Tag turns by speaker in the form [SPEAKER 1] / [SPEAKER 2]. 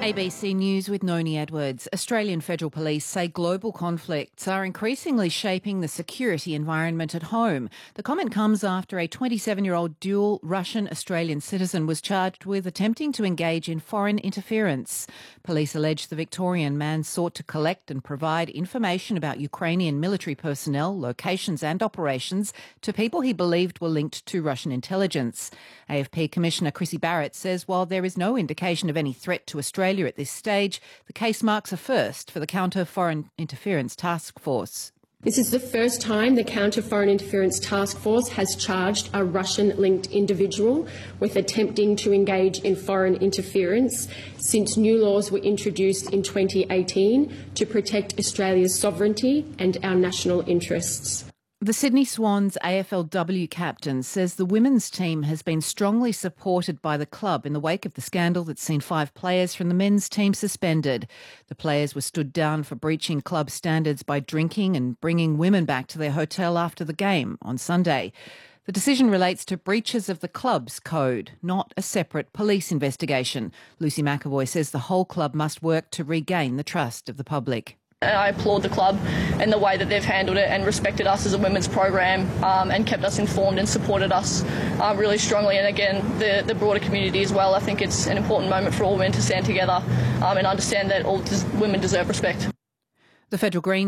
[SPEAKER 1] ABC News with Noni Edwards. Australian Federal Police say global conflicts are increasingly shaping the security environment at home. The comment comes after a 27-year-old dual Russian-Australian citizen was charged with attempting to engage in foreign interference. Police allege the Victorian man sought to collect and provide information about Ukrainian military personnel, locations and operations to people he believed were linked to Russian intelligence. AFP Commissioner Chrissy Barrett says while there is no indication of any threat to Australia at this stage, the case marks a first for the Counter Foreign Interference Task Force.
[SPEAKER 2] This is the first time the Counter Foreign Interference Task Force has charged a Russian-linked individual with attempting to engage in foreign interference since new laws were introduced in 2018 to protect Australia's sovereignty and our national interests.
[SPEAKER 1] The Sydney Swans AFLW captain says the women's team has been strongly supported by the club in the wake of the scandal that's seen 5 players from the men's team suspended. The players were stood down for breaching club standards by drinking and bringing women back to their hotel after the game on Sunday. The decision relates to breaches of the club's code, not a separate police investigation. Lucy McAvoy says the whole club must work to regain the trust of the public.
[SPEAKER 3] And I applaud the club and the way that they've handled it and respected us as a women's program and kept us informed and supported us really strongly. And again, the broader community as well. I think it's an important moment for all women to stand together and understand that all women deserve respect.
[SPEAKER 1] The Federal Greens